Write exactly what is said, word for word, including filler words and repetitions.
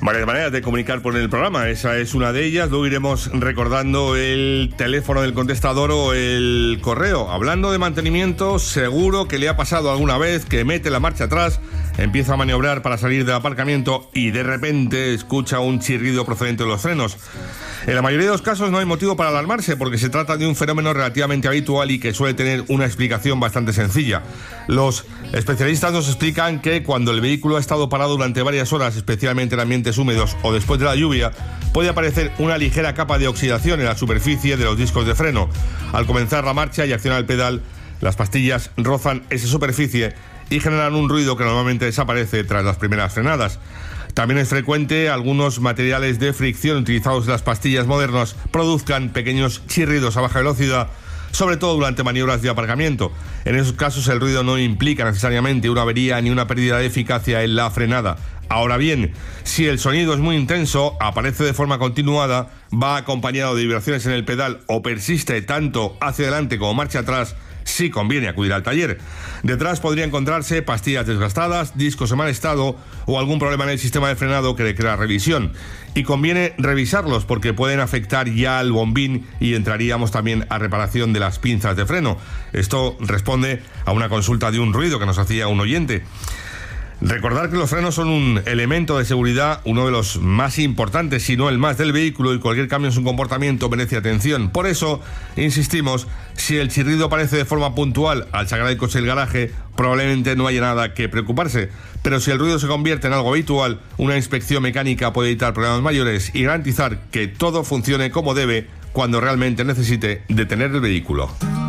Varias maneras de comunicar con el programa, esa es una de ellas. Luego iremos recordando el teléfono del contestador o el correo. Hablando de mantenimiento, seguro que le ha pasado alguna vez que mete la marcha atrás, empieza a maniobrar para salir del aparcamiento y de repente escucha un chirrido procedente de los frenos. En la mayoría de los casos no hay motivo para alarmarse, porque se trata de un fenómeno relativamente habitual y que suele tener una explicación bastante sencilla. Los especialistas nos explican que cuando el vehículo ha estado parado durante varias horas, especialmente en ambientes húmedos o después de la lluvia, puede aparecer una ligera capa de oxidación en la superficie de los discos de freno. Al comenzar la marcha y accionar el pedal, las pastillas rozan esa superficie y generan un ruido que normalmente desaparece tras las primeras frenadas. También es frecuente algunos materiales de fricción utilizados en las pastillas modernas produzcan pequeños chirridos a baja velocidad, sobre todo durante maniobras de aparcamiento. En esos casos el ruido no implica necesariamente una avería ni una pérdida de eficacia en la frenada. Ahora bien, si el sonido es muy intenso, aparece de forma continuada, va acompañado de vibraciones en el pedal o persiste tanto hacia adelante como marcha atrás, sí conviene acudir al taller. Detrás podría encontrarse pastillas desgastadas, discos en mal estado o algún problema en el sistema de frenado que requiera revisión. Y conviene revisarlos porque pueden afectar ya al bombín y entraríamos también a reparación de las pinzas de freno. Esto responde a una consulta de un ruido que nos hacía un oyente. Recordar que los frenos son un elemento de seguridad, uno de los más importantes, si no el más del vehículo, y cualquier cambio en su comportamiento merece atención. Por eso, insistimos, si el chirrido aparece de forma puntual al sacar el coche del garaje, probablemente no haya nada que preocuparse. Pero si el ruido se convierte en algo habitual, una inspección mecánica puede evitar problemas mayores y garantizar que todo funcione como debe cuando realmente necesite detener el vehículo.